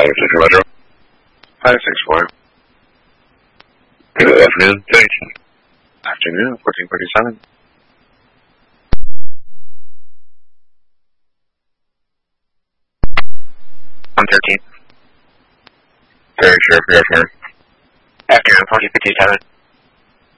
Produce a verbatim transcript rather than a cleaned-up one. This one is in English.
five six Roger. five six four. Good afternoon. Thanks. Afternoon, fourteen forty-seven. one thirteen. Very sure. Good afternoon. Afternoon, fourteen fifty-seven.